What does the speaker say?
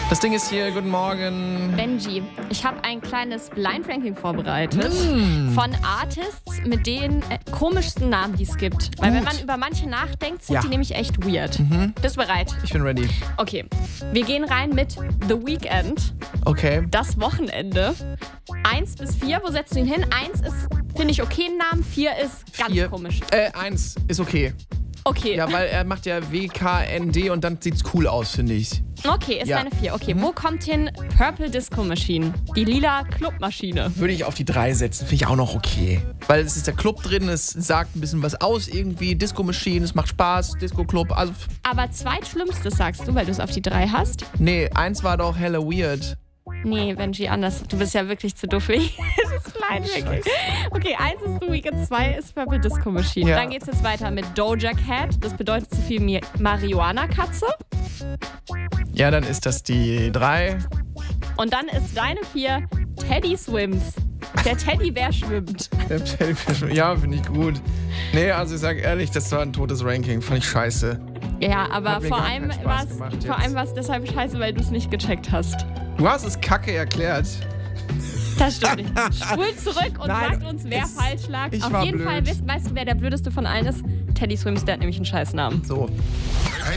Das Ding ist hier, guten Morgen. Benji, ich habe ein kleines Blind Ranking vorbereitet von Artists mit den komischsten Namen, die es gibt. Weil wenn man über manche nachdenkt, sind die nämlich echt weird. Bist du bereit? Ich bin ready. Okay, wir gehen rein mit The Weeknd. Okay. Das Wochenende. 1 bis 4, wo setzt du ihn hin? 1 ist, finde ich, okay ein Namen, 4 ist ganz komisch. 1 ist okay. Okay. Ja, weil er macht ja WKND und dann sieht's cool aus, finde ich. Okay, ist deine 4. Okay, wo kommt hin Purple Disco Machine? Die lila Clubmaschine. Würde ich auf die 3 setzen, finde ich auch noch okay. Weil es ist der Club drin, es sagt ein bisschen was aus irgendwie. Disco Machine, es macht Spaß, Disco Club. Also Aber zweitschlimmstes sagst du, weil du es auf die 3 hast? nee, 1 war doch hella weird. Nee, Benji, anders. Du bist ja wirklich zu doof für dieses Blind Ranking. Okay, 1 ist The Weeknd, 2 ist Purple Disco Machine. Ja. Dann geht's jetzt weiter mit Doja Cat. Das bedeutet so viel wie Marihuana-Katze. Ja, dann ist das die 3. Und dann ist deine 4 Teddy Swims. Der Teddybär schwimmt. Ja, finde ich gut. Nee, also ich sag ehrlich, das war ein totes Ranking. Fand ich scheiße. Ja, aber Hat mir vor gar allem keinen war Spaß gemacht jetzt. es deshalb scheiße, weil du es nicht gecheckt hast. Du hast es kacke erklärt. Das stimmt nicht. Spul zurück und Nein, sagt uns, wer falsch lag. ich Auf war jeden blöd. Fall weißt du, wer der blödeste von allen ist? Teddy Swims, der hat nämlich einen Scheißnamen. So.